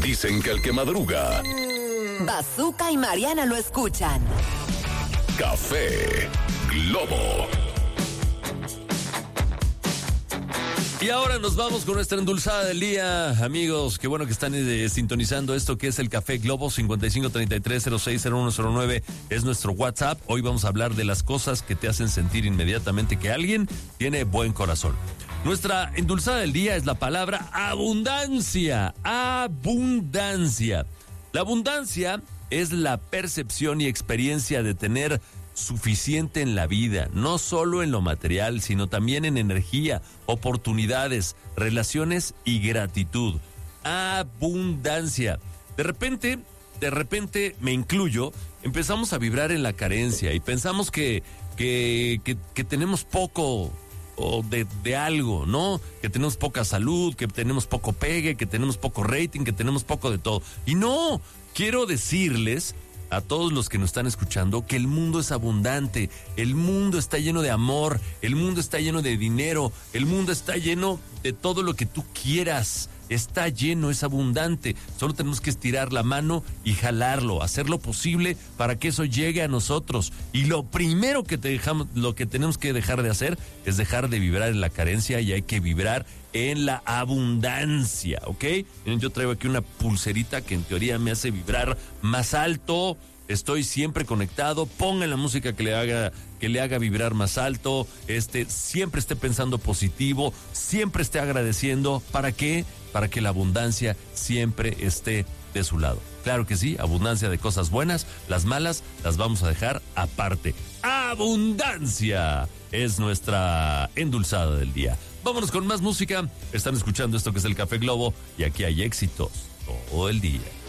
Dicen que el que madruga, Bazooka y Mariana lo escuchan. Café Globo. Y ahora nos vamos con nuestra endulzada del día, amigos. Qué bueno que están sintonizando esto que es el Café Globo. 5533-060109 es nuestro WhatsApp. Hoy vamos a hablar de las cosas que te hacen sentir inmediatamente que alguien tiene buen corazón. Nuestra endulzada del día es la palabra abundancia. Abundancia. La abundancia es la percepción y experiencia de tener suficiente en la vida, no solo en lo material, sino también en energía, oportunidades, relaciones y gratitud. Abundancia. De repente me incluyo, empezamos a vibrar en la carencia y pensamos que tenemos poco o de algo, ¿no? Que tenemos poca salud, que tenemos poco pegue, que tenemos poco rating, que tenemos poco de todo. Y no, quiero decirles a todos los que nos están escuchando que el mundo es abundante, el mundo está lleno de amor, el mundo está lleno de dinero, el mundo está lleno de todo lo que tú quieras, está lleno, es abundante, solo tenemos que estirar la mano y jalarlo, hacer lo posible para que eso llegue a nosotros. Y lo primero que lo que tenemos que dejar de hacer es dejar de vibrar en la carencia y hay que vibrar en la abundancia, ¿ok? Yo traigo aquí una pulserita que en teoría me hace vibrar más alto. Estoy siempre conectado. Pongan la música que le haga vibrar más alto. Siempre esté pensando positivo, siempre esté agradeciendo. ¿Para qué? Para que la abundancia siempre esté de su lado. Claro que sí, abundancia de cosas buenas, las malas las vamos a dejar aparte. Abundancia es nuestra endulzada del día. Vámonos con más música. Están escuchando esto que es el Café Globo y aquí hay éxitos todo el día.